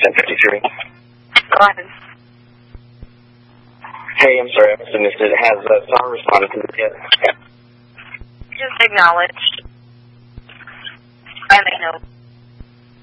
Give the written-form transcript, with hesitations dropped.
1053. Go ahead. Hey, I'm sorry, I must have missed it. Has Star responded to this yet? Just acknowledged. And they know.